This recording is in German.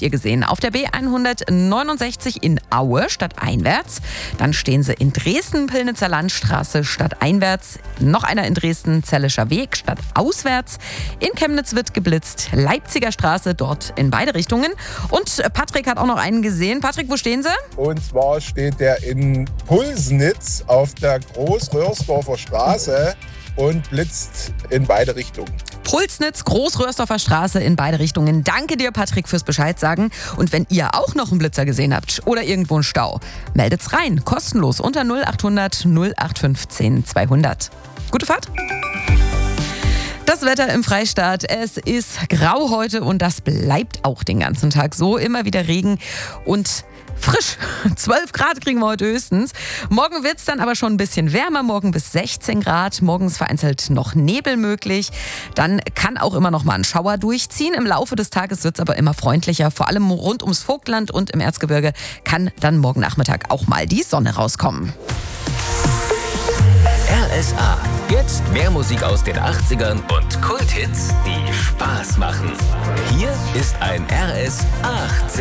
habt ihr gesehen? Auf der B169 in Aue stadteinwärts. Dann stehen sie in Dresden, Pillnitzer Landstraße stadteinwärts. Noch einer in Dresden, Zellischer Weg stadtauswärts. In Chemnitz wird geblitzt, Leipziger Straße, dort in beide Richtungen. Und Patrick hat auch noch einen gesehen. Patrick, wo stehen sie? Und zwar steht der in Pulsnitz auf der Großröhrsdorfer Straße und blitzt in beide Richtungen. Pulsnitz, Großröhrsdorfer Straße in beide Richtungen. Danke dir, Patrick, fürs Bescheid sagen. Und wenn ihr auch noch einen Blitzer gesehen habt oder irgendwo einen Stau, meldet's rein. Kostenlos unter 0800 0815 200. Gute Fahrt. Das Wetter im Freistaat, es ist grau heute und das bleibt auch den ganzen Tag so. Immer wieder Regen und frisch. 12 Grad kriegen wir heute höchstens. Morgen wird es dann aber schon ein bisschen wärmer, morgen bis 16 Grad. Morgens vereinzelt noch Nebel möglich. Dann kann auch immer noch mal ein Schauer durchziehen. Im Laufe des Tages wird es aber immer freundlicher. Vor allem rund ums Vogtland und im Erzgebirge kann dann morgen Nachmittag auch mal die Sonne rauskommen. RSA. Jetzt mehr Musik aus den 80ern und Kulthits, die Spaß machen. Hier ist ein RS 80